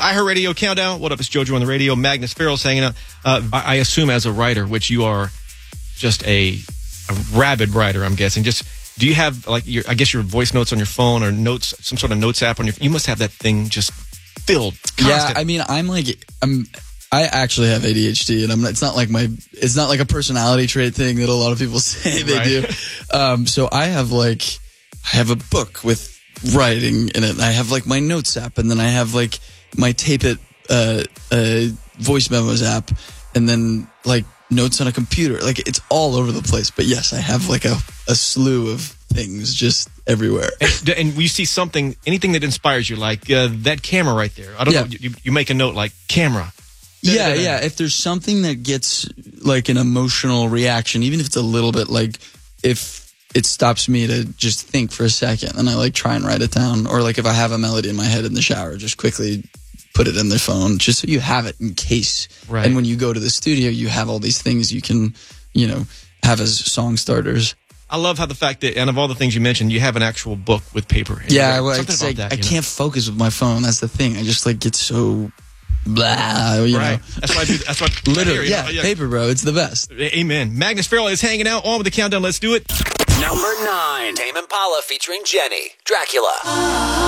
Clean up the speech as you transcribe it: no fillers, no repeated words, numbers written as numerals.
iHeartRadio Countdown. What up? It's JoJo on the radio. Magnus Farrell's hanging out. I assume as a writer, which you are just a rabid writer, I'm guessing. Do you have I guess your voice notes on your phone or notes, some sort of notes app on your? You must have that thing just filled. Constant. Yeah, I mean, I actually have ADHD, and it's not like a personality trait thing that a lot of people say they do. So I have a book with writing in it. I have my notes app, and then I have my Tape It voice memos app, and then notes on a computer. It's all over the place. But yes, I have a slew of things just everywhere. And you see anything that inspires you, that camera right there. I don't know. You make a note camera. Yeah. If there's something that gets an emotional reaction, even if it's a little bit, if it stops me to just think for a second and I try and write it down, or if I have a melody in my head in the shower, just quickly put it in the phone just so you have it in case. Right. And when you go to the studio, you have all these things you can, have as song starters. I love how the fact that, and of all the things you mentioned, you have an actual book with paper. Yeah, I can't focus with my phone. That's the thing. I just get so blah, you know. That's why I do. That's what literally. Paper, bro. It's the best. Amen. Magnus Farrell is hanging out on with the countdown. Let's do it. Number 9. Tame Impala featuring Jenny, Dracula.